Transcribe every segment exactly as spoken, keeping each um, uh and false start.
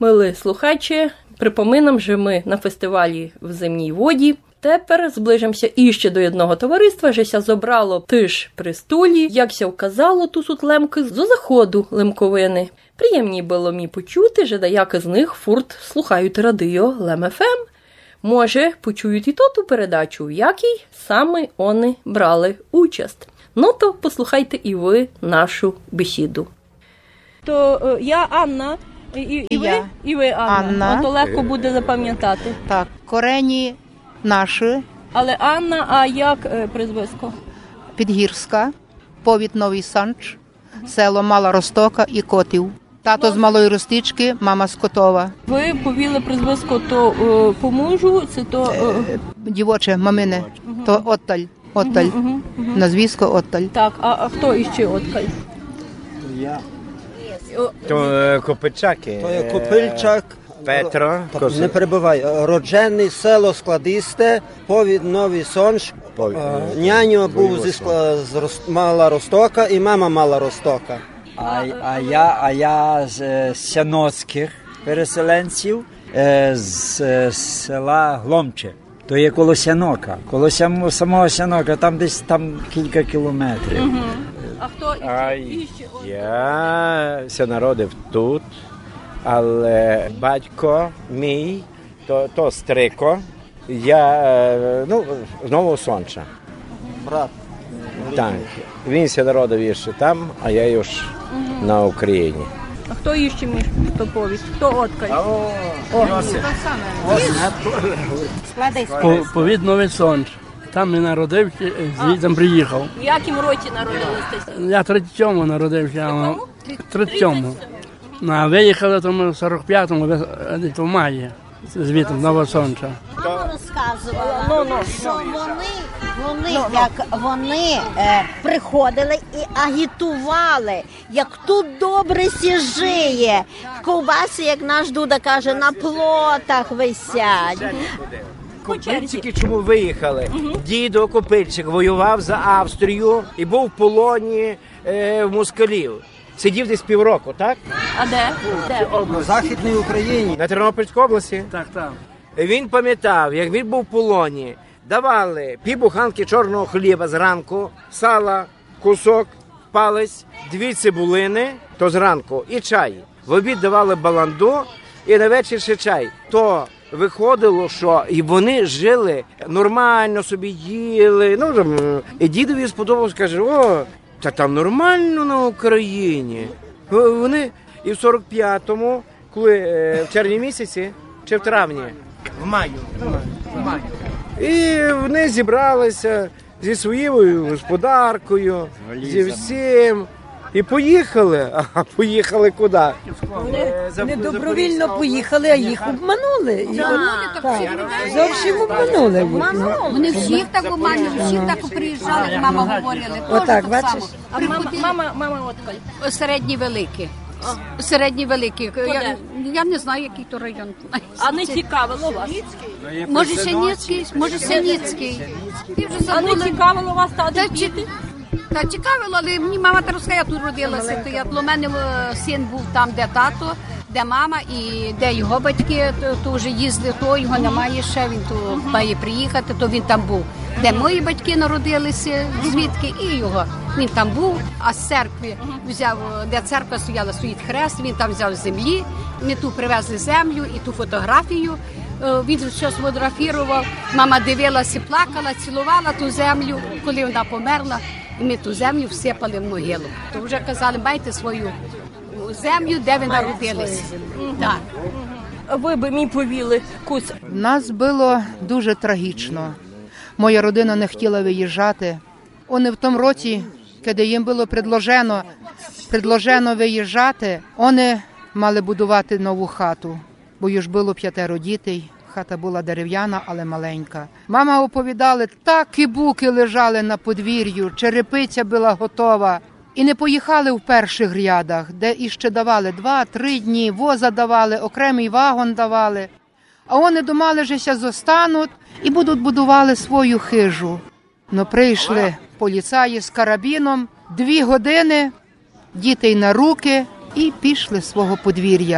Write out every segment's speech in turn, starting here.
Мили слухачі, припоминам, що ми на фестивалі в Зимній воді. Тепер зближимося іще до одного товариства, що ся зобрало тиш при стулі, якся вказало тусут лемки зо заходу лемковини. Приємні було мені почути, що деякі з них фурт слухають радіо Лем-ФМ. Може, почують і ту передачу, в якій саме вони брали участь. Ну то послухайте і ви нашу бесіду. То е, я Анна, і, і, і ви? Я. І ви Анна. Анна. Ото легко буде запам'ятати. Так, корені наші, Але Анна, а як е, прізвисько? Підгірська, повіт Новий Санч, село Мала Ростока і Котів. Тато з Малої Ростички, мама з Котова. Ви повіли прізвисько то е, по мужу, це то... Е... Дівоче, мамине, угу. То Отталь, Отталь, угу, угу, угу. Назвісько Отталь. Так, а, а хто іще Отталь? Я. То е, Копильчаки. То є Копильчак. Петро. Так, не перебивай. Роджений село Складисте, повід Новий Сонч. Повід. Няню був зі скла... з Рост... Мала Ростока і мама Мала Ростока. А, а, я, а я з е, сяноцьких переселенців, е, з е, села Гломче. То є коло Сянока, коло сям, самого Сянока, там десь там кілька кілометрів. Угу. А хто А іще? я ся народив тут, але батько мій, то, то Стрико, я, ну, з Нового Сонча. Брат. Так, він ся народив ще там, а я ж угу. на Україні. А хто іще між хто повість? Хто Откаль? О, Йосип. Повід Новий Сонч. Там я народився, звідти приїхав. В якому році народилися? Я тридцятому народився, а тридцятому. А виїхали тому в сорок п'ятому, в маї, звідти, Нового Сонча. Мама розказувала, ну, ну, що вони, вони, ну, як вони е, приходили і агітували, як тут добре сіжиє. Ковбаси, як наш Дуда каже, на плотах висять. Копильчики чому виїхали? Угу. Дідо Копильчик воював за Австрію і був в полоні е, в москалів. Сидів десь півроку, так? А де? Де? В Західній Україні. На Тернопільській області? Так, так. Він пам'ятав, як він був в полоні, давали півбуханки чорного хліба зранку, сала, кусок, палець, дві цибулини, то зранку, і чай. В обід давали баланду і на вечір ще чай. То виходило, що і вони жили нормально, собі їли. Ну, і дідові сподобалось, каже, о, та там нормально на Україні. Вони і в сорок п'ятому, коли в червні місяці, чи в травні? В маю. В маю. І вони зібралися зі своєю господаркою, зі всім. І поїхали. А поїхали куди? Вони не добровільно поїхали, а їх обманули. І от, так, зовсім обманули їх. Вони всіх так обманули, всіх так приїжджали, як мама говорила. Отак, бачиш? А мама, мама Откаль? Середні великі. Середні великі. Я, я не знаю, який то район. А не цікавило вас? Може Сяніцький, може Сяніцький. А не цікавило вас та діти? Та цікавило, але мені мама та розказала, я тут родилася. То я, для мене син був там, де тато, де мама і де його батьки, то, то вже їздили, то його немає ще, він то uh-huh. має приїхати, то він там був. Де мої батьки народилися, звідки, і його. Він там був, а з церкви взяв, де церква стояла, стоїть хрест, він там взяв землі, ми тут привезли землю і ту фотографію. Він щось фотографував, мама дивилася, плакала, цілувала ту землю, коли вона померла. І ми ту землю всипали в могилу. То вже казали, майте свою землю, де ви народились. Так. Ви б мені повіли кусь. В нас було дуже трагічно. Моя родина не хотіла виїжджати. Вони в тому році, коли їм було предложено, предложено виїжджати, вони мали будувати нову хату, бо ж було п'ятеро дітей. Хата була дерев'яна, але маленька. Мама оповідала, так і буки лежали на подвір'ю, черепиця була готова. І не поїхали в перших рядах, де іще давали два-три дні, воза давали, окремий вагон давали. А вони думали, що ся зостануть і будуть будували свою хижу. Но прийшли поліцаї з карабіном, дві години, дітей на руки і пішли з свого подвір'я.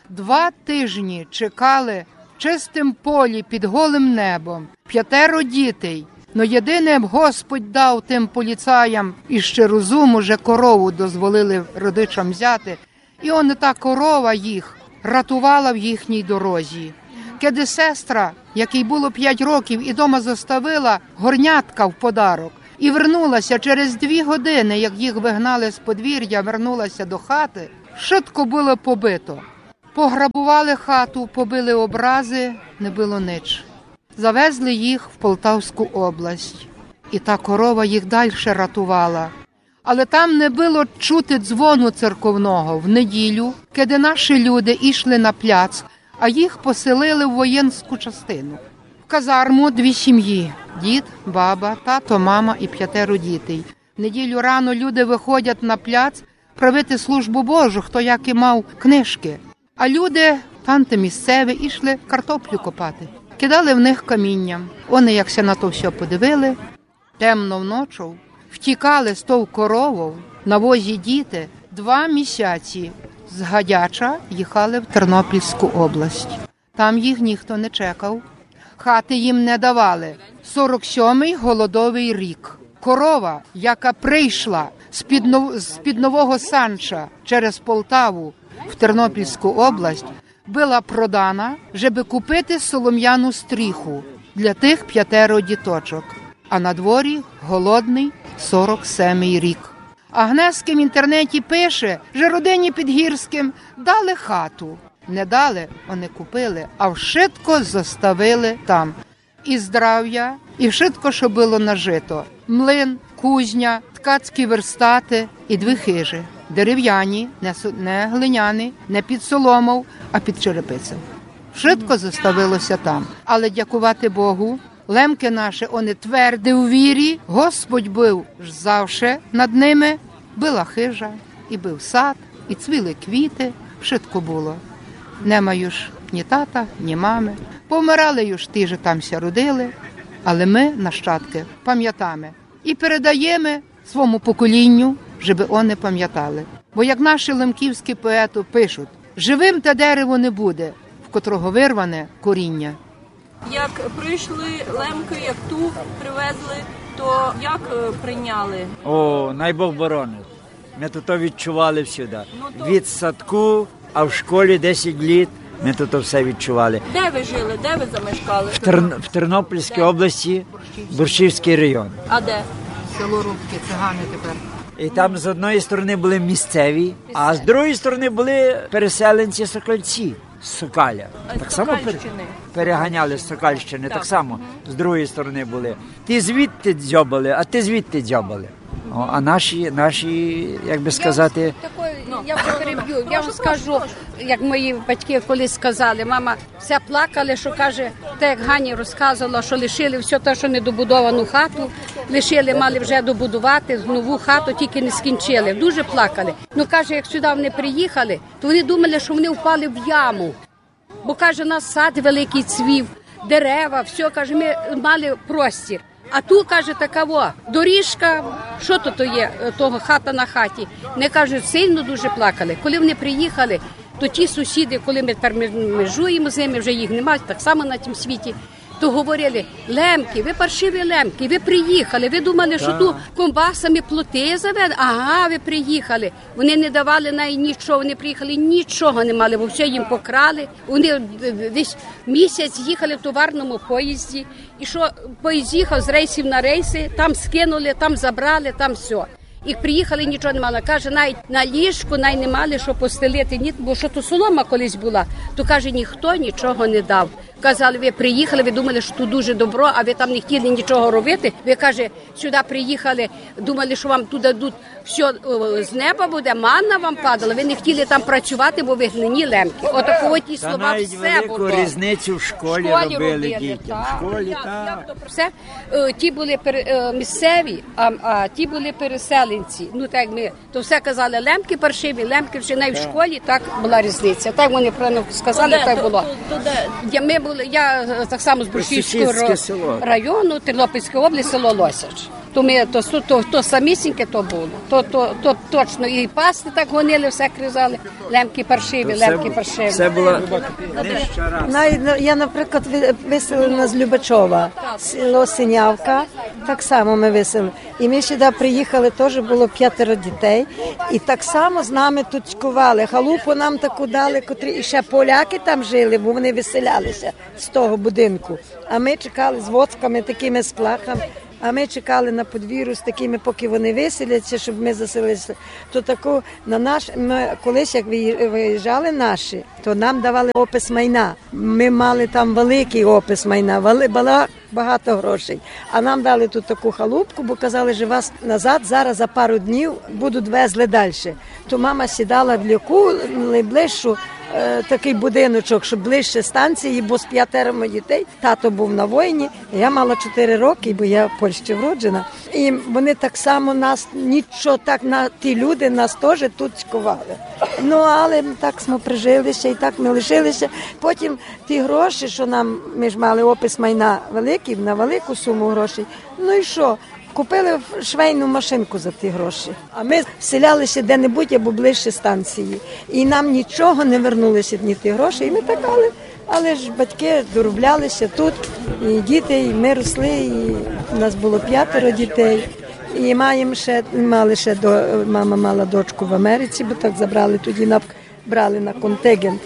Два тижні чекали в чистім полі під голим небом. П'ятеро дітей. Но єдине б Господь дав тим поліцаям іще розуму, же корову дозволили родичам взяти. І он та корова їх рятувала в їхній дорозі. Кеди сестра, якій було п'ять років, і дома заставила горнятка в подарок, і вернулася через дві години, як їх вигнали з подвір'я, вернулася до хати, швидко було побито. Пограбували хату, побили образи, не було нич. Завезли їх в Полтавську область. І та корова їх далі рятувала. Але там не було чути дзвону церковного в неділю, коли наші люди йшли на пляц, а їх поселили в воєнську частину. В казарму дві сім'ї – дід, баба, тато, мама і п'ятеро дітей. В неділю рано люди виходять на пляц правити службу Божу, хто як і мав книжки. А люди, танти місцеві, йшли картоплю копати. Кидали в них камінням. Вони, якся на то все подивили, темно вночі, втікали з тою коровою, на возі діти, два місяці з Гадяча їхали в Тернопільську область. Там їх ніхто не чекав, хати їм не давали. сорок сьомий голодовий рік. Корова, яка прийшла з-під Нов... з-під Нового Санча через Полтаву в Тернопільську область, була продана, щоб купити солом'яну стріху для тих п'ятеро діточок. А на дворі голодний сорок сьомий рік. А Гнеський в інтернеті пише, що родині Підгірським дали хату. Не дали, вони купили, а вшитко заставили там. І здрав'я, і вшитко, що було нажито. Млин, кузня, ткацькі верстати і дві хижі. Дерев'яні, не, не глиняні, не під соломов, а під черепицю. Вшитко заставилося там. Але дякувати Богу, лемки наші, вони тверді у вірі, Господь був завше над ними, була хижа, і був сад, і цвіли квіти, вшитко було. Немає ж ні тата, ні мами. Помирали ж ті ж тамся родили, але ми, нащадки, пам'ятаємо. І передаємо своєму поколінню, щоб вони пам'ятали. Бо як наші лемківські поети пишуть, живим те дерево не буде, в котрого вирване коріння. Як прийшли лемки, як ту привезли, то як прийняли? О, най Бог боронить. Ми тут відчували всюди. Ну, то... Від садку, а в школі десять літ ми тут все відчували. Де ви жили? Де ви замешкали? В, Тер... в Тернопільській де? області, Борщівський район. А де? Село Рубки, цигани тепер. І там з одної сторони були місцеві, а з другої сторони були переселенці Сокальці з Сокаля. Так само переганяли з Сокальщини, так. так само з другої сторони були. Ті звідти дзьобали, а ти звідти дзьобали. О, а наші, наші, як би сказати... Я вже переб'ю, я вам скажу, як мої батьки колись сказали, мама, все плакали, що каже, так як Гані розказувала, що лишили все те, що недобудовану хату, лишили, мали вже добудувати нову хату, тільки не скінчили, дуже плакали. Ну, каже, як сюди вони приїхали, то вони думали, що вони впали в яму, бо, каже, у нас сад великий цвів, дерева, все, каже, ми мали простір. А тут, каже, такаво, доріжка, що то то є, того хата на хаті. Вони, кажуть, сильно дуже плакали. Коли вони приїхали, то ті сусіди, коли ми тепер межуємо з ними, вже їх немає, так само на тім світі, то говорили, лемки, ви паршиві лемки, ви приїхали, ви думали, що тут ковбасами плоти завели, ага, ви приїхали. Вони не давали навіть нічого, вони приїхали, нічого не мали, бо все їм покрали. Вони десь місяць їхали в товарному поїзді, і що поїзд їхав з рейсів на рейси, там скинули, там забрали, там все. І приїхали, нічого не мали. Каже, навіть на ліжку навіть не мали, що постелити, ні, бо що то солома колись була. То, каже, ніхто нічого не дав. Казали, ви приїхали, ви думали, що тут дуже добро, а ви там не хотіли нічого робити. Ви, каже, сюди приїхали, думали, що вам тут дадуть все з неба буде, манна вам падала. Ви не хотіли там працювати, бо ви гнині лемки. Отаково ті слова, навіть все було. велику різницю в школі, школі робили, робили дітям. В школі, як, так. як то все? Ті були пер, місцеві, а, а ті були переселенці. Ну, так як ми, то все казали, лемки паршиві, лемки вже навіть в школі, так була різниця. Так вони правильно сказали, то, так було. То, то, то, ми були, я так само з Борщівського району, Тернопільської області, село Лосяч. То ми то, то, то, то самісіньке то було. То, то, то точно і пасти так гонили, все кризали. Лемки паршиві, лемки паршиві. Це була нижча раса. Я, наприклад, виселена з Любачова, село Синявка, так само ми виселили. І ми сюди приїхали, теж було п'ятеро дітей. І так само з нами тут чкували. Халупу нам таку дали, котрі і ще поляки там жили, бо вони виселялися з того будинку. А ми чекали з воцками, такими з плахами. А ми чекали на подвір'ю з такими, поки вони виселяться, щоб ми заселилися. То таку на наш ми колись як виїжджали наші, то нам давали опис майна. Ми мали там великий опис майна, було багато грошей. А нам дали тут таку халупку, бо казали, що вас назад зараз за пару днів будуть везли далі. То мама сідала в ліку найближчу. Такий будиночок, щоб ближче станції, бо з п'ятеро дітей. Тато був на воїні, я мала чотири роки, бо я в Польщі вроджена. І вони так само нас, нічого так, на ті люди нас теж тут чекували. Ну, але так ми прижилися і так ми лишилися. Потім ті гроші, що нам, ми ж мали опис майна великий, на велику суму грошей. Ну і що? Купили швейну машинку за ті гроші. А ми вселялися де-небудь або ближче станції. І нам нічого не вернулися ні ті гроші. І ми так, але, але ж батьки дороблялися тут. І діти, і ми росли, і у нас було п'ятеро дітей. І маємо ще, мали ще, до, мама мала дочку в Америці, бо так забрали тоді, на, брали на контингент.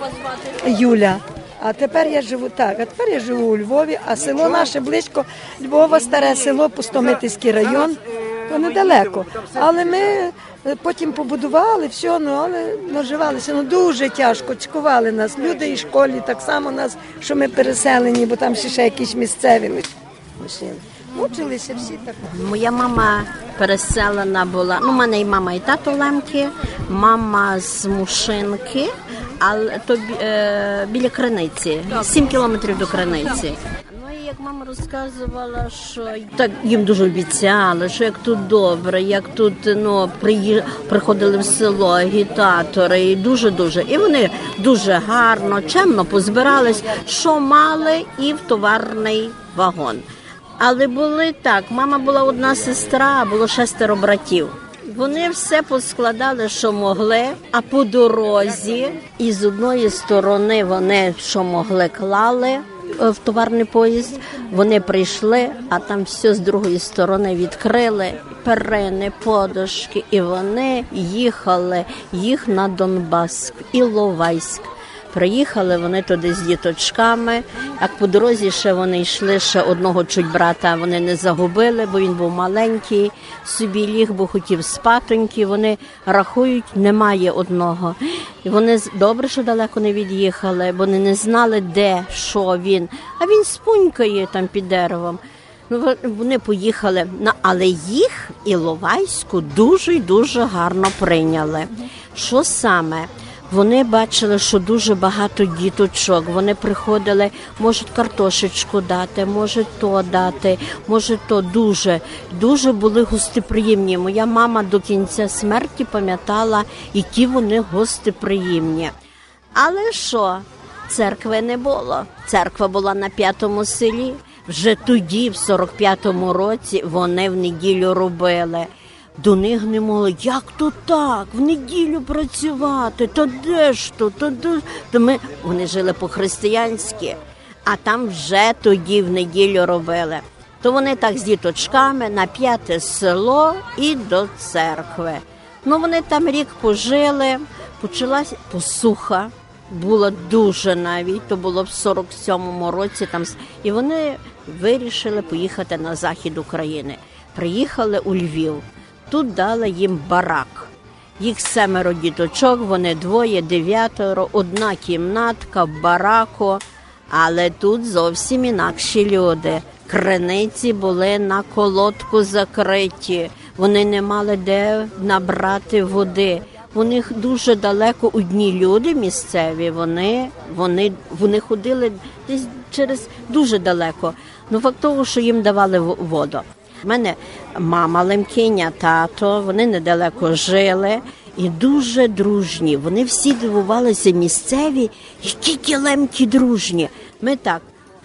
Юля. А тепер я живу так, а тепер я живу у Львові, а село наше близько, Львова, старе село, Пустомитівський район, то недалеко. Але ми потім побудували, все, ну, але наживалися, ну дуже тяжко, чекували нас. Люди і в школі так само нас, що ми переселені, бо там ще, ще якісь місцеві лишили. Училися всі так. Моя мама переселена була, ну, в мене і мама, і тато Лемки, мама з Мушинки, але то е, біля Криниці, сім кілометрів до Криниці. Ну і як мама розказувала, що так їм дуже обіцяли, що як тут добре, як тут, ну, приї... приходили в село агітатори, і дуже-дуже. І вони дуже гарно, чемно позбирались, що мали, і в товарний вагон. Але були так, мама була одна сестра, було шестеро братів. Вони все поскладали, що могли, а по дорозі і з одної сторони вони, що могли, клали в товарний поїзд, вони прийшли, а там все з другої сторони відкрили, перини, подушки, і вони їхали, їх на Донбас, Іловайськ. Приїхали вони туди з діточками, а по дорозі ще вони йшли, ще одного чуть брата вони не загубили, бо він був маленький, собі ліг, бо хотів спатоньки, вони рахують, немає одного. І вони добре, що далеко не від'їхали, бо вони не знали, де, що він, а він спунькає там під деревом. Ну, вони поїхали, але їх Іловайську дуже і дуже гарно прийняли. Що саме? Вони бачили, що дуже багато діточок, вони приходили, можуть картошечку дати, можуть то дати, може то дуже, дуже були гостеприємні. Моя мама до кінця смерті пам'ятала, які вони гостеприємні. Але що? Церкви не було. Церква була на п'ятому селі. Вже тоді, в сорок п'ятому році, вони в неділю робили. До них не могли, як то так, в неділю працювати, то де ж то, то де? То ми, вони жили по-християнськи, а там вже тоді в неділю робили. То вони так з діточками на п'яте село і до церкви. Ну, вони там рік пожили, почалась посуха, була дуже навіть, то було в сорок сьомому році, там, і вони вирішили поїхати на захід України. Приїхали у Львів. Тут дали їм барак. Їх семеро діточок, вони двоє, дев'ятеро, одна кімнатка в бараку. Але тут зовсім інакші люди. Криниці були на колодку закриті. Вони не мали де набрати води. У них дуже далеко одні люди місцеві, вони, вони, вони ходили десь через дуже далеко. Ну, факт того, що їм давали воду. У мене мама Лемкиня, тато, вони недалеко жили і дуже дружні. Вони всі дивувалися місцеві, які ті Лемки дружні. Ми так,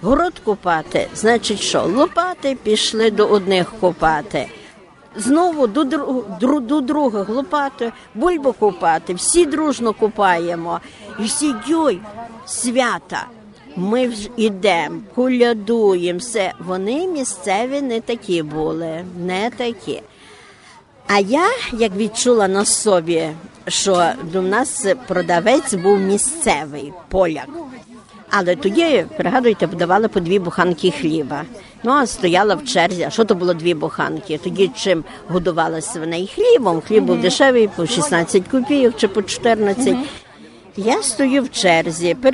город копати, значить що, лопати пішли до одних копати. Знову до, друг, до других лопати, бульбу копати, всі дружно копаємо. І всі, йой, свята, ми вже йдемо, колядуємо, все. Вони місцеві не такі були, не такі. А я, як відчула на собі, що до нас продавець був місцевий, поляк. Але тоді, пригадуйте, подавали по дві буханки хліба. Ну, а стояла в черзі. А що то було дві буханки? Тоді чим годували свиней? Хлібом. Хліб був дешевий по шістнадцять копійок чи по чотирнадцять. Я стою в черзі.